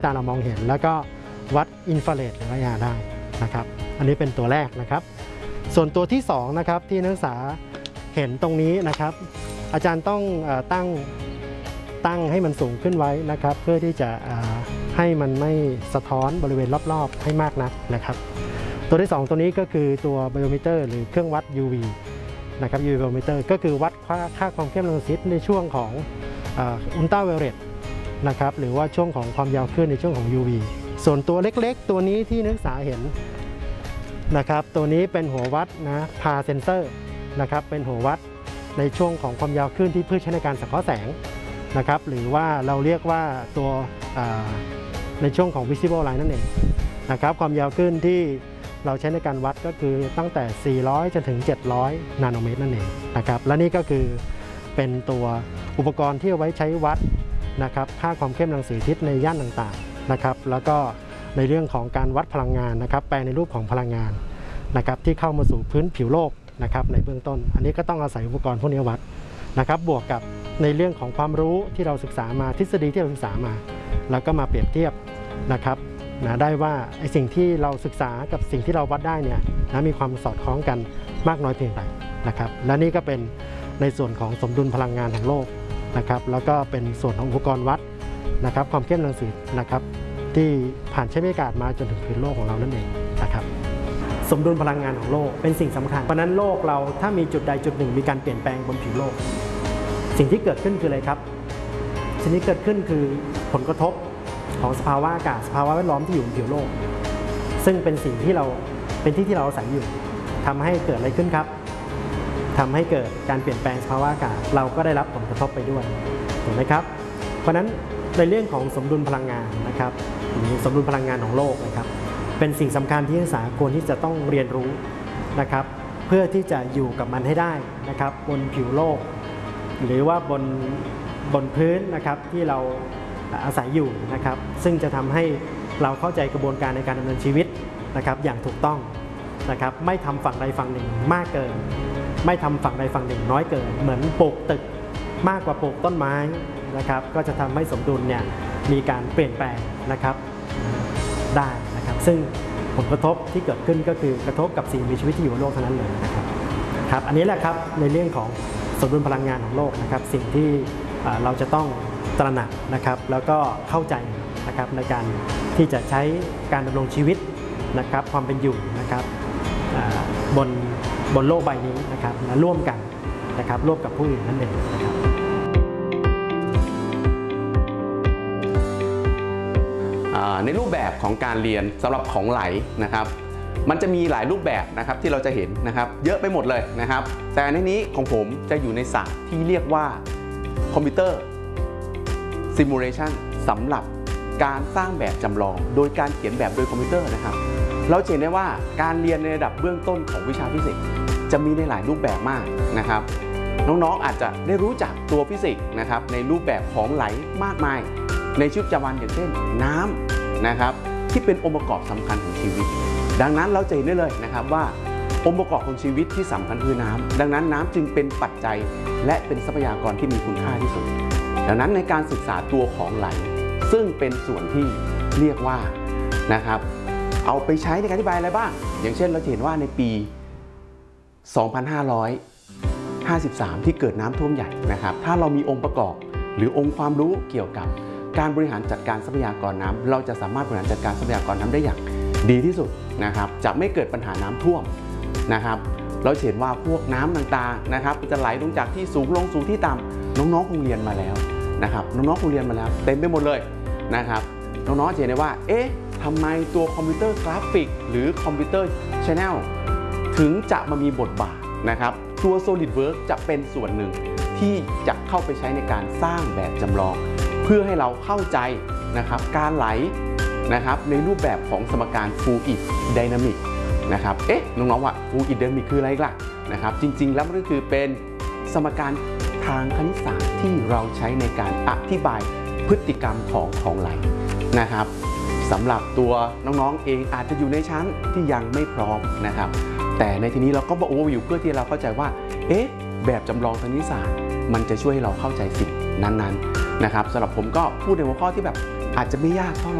ตาเรามองเห็นแล้วก็วัดอินฟราเรดระยะได้นะครับอันนี้เป็นตัวแรกนะครับส่วนตัวที่2นะครับที่นักศึกษาเห็นตรงนี้นะครับอาจารย์ต้องตั้งให้มันสูงขึ้นไว้นะครับเพื่อที่จะให้มันไม่สะท้อนบริเวณรอบๆให้มากนักนะครับตัวที่2ตัวนี้ก็คือตัวไบโอมิเตอร์หรือเครื่องวัด UV นะครับ UV ไบโอมิเตอร์ก็คือวัดค่าความเข้มรังสีในช่วงของอุลตราไวโอเลตนะครับหรือว่าช่วงของความยาวคลื่นในช่วงของ UV ส่วนตัวเล็กๆตัวนี้ที่นักศึกษาเห็นนะครับตัวนี้เป็นหัววัดนะพาเซนเซอร์นะครับเป็นหัววัดในช่วงของความยาวคลื่นที่เพื่อใช้ในการสังเคราะห์แสงนะครับหรือว่าเราเรียกว่าตัวในช่วงของ visible line นั่นเองนะครับความยาวคลื่นที่เราใช้ในการวัดก็คือตั้งแต่400จนถึง700นาโนเมตรนั่นเองนะครับและนี่ก็คือเป็นตัวอุปกรณ์ที่เอาไว้ใช้วัดนะครับค่าความเข้มรังสีทิศในย่านต่างๆนะครับแล้วก็ในเรื่องของการวัดพลังงานนะครับแปลในรูปของพลังงานนะครับที่เข้ามาสู่พื้นผิวโลกนะครับในเบื้องต้นอันนี้ก็ต้องอาศัยอุปกรณ์พวกนี้วัดนะครับบวกกับในเรื่องของความรู้ที่เราศึกษามาทฤษฎีที่เราศึกษามาแล้วก็มาเปรียบเทียบนะครับได้ว่าไอ้สิ่งที่เราศึกษากับสิ่งที่เราวัดได้เนี่ยมีความสอดคล้องกันมากน้อยเพียงใดนะครับและนี่ก็เป็นในส่วนของสมดุลพลังงานของโลกนะครับแล้วก็เป็นส่วนของอุปกรณ์วัดนะครับความเข้มรังสีนะครับที่ผ่านชั้นบรรยากาศมาจนถึงพื้นโลกของเรานั่นเองนะครับสมดุลพลังงานของโลกเป็นสิ่งสำคัญเพราะนั้นโลกเราถ้ามีจุดใดจุดหนึ่งมีการเปลี่ยนแปลงบนผิวโลกสิ่งที่เกิดขึ้นคืออะไรครับสิ่งที่เกิดขึ้นคือผลกระทบของสภาวะอากาศสภาวะแวดล้อมที่อยู่บนผิวโลกซึ่งเป็นสิ่งที่เราเป็นที่เราอาศัยอยู่ทำให้เกิดอะไรขึ้นครับทำให้เกิดการเปลี่ยนแปลงสภาวะอากาศเราก็ได้รับผลกระทบไปด้วยถูกไหมครับเพราะฉะนั้นในเรื่องของสมดุลพลังงานนะครับหรือสมดุลพลังงานของโลกนะครับเป็นสิ่งสำคัญที่นักศึกษาควรที่จะต้องเรียนรู้นะครับเพื่อที่จะอยู่กับมันให้ได้นะครับบนผิวโลกหรือว่าบนพื้นนะครับที่เราอาศัยอยู่นะครับซึ่งจะทำให้เราเข้าใจกระบวนการในการดำเนินชีวิตนะครับอย่างถูกต้องนะครับไม่ทำฝั่งใดฝั่งหนึ่งมากเกินไม่ทำฝั่งใดฝั่งหนึ่งน้อยเกินเหมือนปลูกตึกมากกว่าปลูกต้นไม้นะครับก็จะทำให้สมดุลเนี่ยมีการเปลี่ยนแปลงนะครับได้นะครับซึ่งผลกระทบที่เกิดขึ้นก็คือกระทบกับสิ่งมีชีวิตที่อยู่บนโลกเท่านั้นเลยนะครับอันนี้แหละครับในเรื่องของสมดุลพลังงานของโลกนะครับสิ่งที่เราจะต้องตระหนักนะครับแล้วก็เข้าใจนะครับในการที่จะใช้การดำรงชีวิตนะครับความเป็นอยู่นะครับบนโลกใบนี้นะครับร่วมกันนะครับร่วมกับผู้อื่นนั่นเองนะครับในรูปแบบของการเรียนสำหรับของไหลนะครับมันจะมีหลายรูปแบบนะครับที่เราจะเห็นนะครับเยอะไปหมดเลยนะครับแต่ในนี้ของผมจะอยู่ในศาสตร์ที่เรียกว่าคอมพิวเตอร์ซิมูเลชันสำหรับการสร้างแบบจำลองโดยการเขียนแบบโดยคอมพิวเตอร์นะครับเราเห็นได้ว่าการเรียนในระดับเบื้องต้นของวิชาฟิสิกส์จะมีในหลายรูปแบบมากนะครับน้องๆอาจจะได้รู้จักตัวฟิสิกส์นะครับในรูปแบบของไหลมากมายในชีวิตประจำวันอย่างเช่นน้ำนะครับที่เป็นองค์ประกอบสำคัญของชีวิตดังนั้นเราจะเห็นได้เลยนะครับว่าองค์ประกอบของชีวิตที่สำคัญคือน้ำดังนั้นน้ำจึงเป็นปัจจัยและเป็นทรัพยากรที่มีคุณค่าที่สุดดังนั้นในการศึกษาตัวของไหลซึ่งเป็นส่วนที่เรียกว่านะครับเอาไปใช้ในการอธิบายอะไรบ้างอย่างเช่นเราเห็นว่าในปี 2553 ที่เกิดน้ำท่วมใหญ่นะครับถ้าเรามีองค์ประกอบหรือองค์ความรู้เกี่ยวกับการบริหารจัดการทรัพยากรน้ำเราจะสามารถบริหารจัดการทรัพยากรน้ำได้อย่างดีที่สุดนะครับจะไม่เกิดปัญหาน้ำท่วมนะครับเราเห็นว่าพวกน้ำต่างๆนะครับจะไหลลงจากที่สูงลงสู่ที่ต่ำน้องๆคงเรียนมาแล้วนะครับน้องๆคงเรียนมาแล้วเต็มไปหมดเลยนะครับน้องๆจะเห็นได้ว่าเอ๊ะทำไมตัวคอมพิวเตอร์กราฟิกหรือคอมพิวเตอร์ชแนลถึงจะมามีบทบาทนะครับตัว SolidWorks จะเป็นส่วนหนึ่งที่จะเข้าไปใช้ในการสร้างแบบจำลองเพื่อให้เราเข้าใจนะครับการไหลนะครับในรูปแบบของสมการ Fluid Dynamic นะครับเอ๊ะน้องๆว่า Fluid Dynamic คืออะไรล่ะนะครับจริงๆแล้วมันก็คือเป็นสมการทางคณิตศาสตร์ที่เราใช้ในการอธิบายพฤติกรรมของไหลนะครับสำหรับตัวน้องๆเองอาจจะอยู่ในชั้นที่ยังไม่พร้อมนะครับแต่ในทีนี้เราก็มาโอเวอร์วิวเพื่อที่เราเข้าใจว่าเอ๊ะแบบจำลองทางคณิตศาสตร์มันจะช่วยให้เราเข้าใจสิ่งนั้นๆนะครับสำหรับผมก็พูดในหัวข้อที่แบบอาจจะไม่ยากเท่าไหร่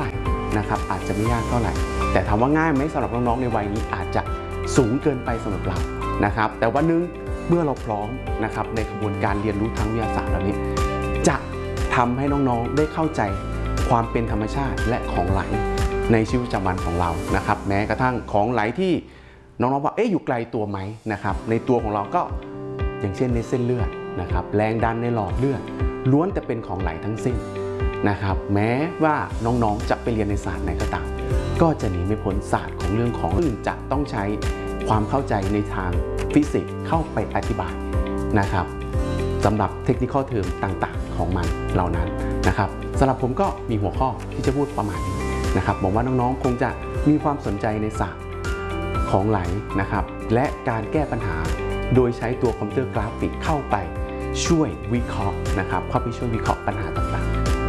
นะครับอาจจะไม่ยากเท่าไหร่แต่ถามว่าง่ายไหมสำหรับน้องๆในวัยนี้อาจจะสูงเกินไปสำหรับเรานะครับแต่วันหนึ่งเมื่อเราพร้อมนะครับในกระบวนการเรียนรู้ทางวิทยาศาสตร์เหล่านี้จะทำให้น้องๆได้เข้าใจความเป็นธรรมชาติและของไหลในชีวิตประจำวันของเรานะครับแม้กระทั่งของไหลที่น้องๆว่าอยู่ไกลตัวไหมนะครับในตัวของเราก็อย่างเช่นในเส้นเลือดนะครับแรงดันในหลอดเลือดล้วนแต่เป็นของไหลทั้งสิ้นนะครับแม้ว่าน้องๆจะไปเรียนในศาสตร์ไหนก็ตามก็จะหนีไม่พ้นศาสตร์ของเรื่องของอื่นจะต้องใช้ความเข้าใจในทางฟิสิกส์เข้าไปอธิบายนะครับสำหรับเทคนิคเทอมต่างๆของมันเหล่านั้นนะครับสำหรับผมก็มีหัวข้อที่จะพูดประมาณนี้นะครับบอกว่าน้องๆคงจะมีความสนใจในศาสตร์ของไหลนะครับและการแก้ปัญหาโดยใช้ตัวคอมพิวเตอร์กราฟิกเข้าไปช่วยวิเคราะห์นะครับเข้าไปช่วยวิเคราะห์ปัญหา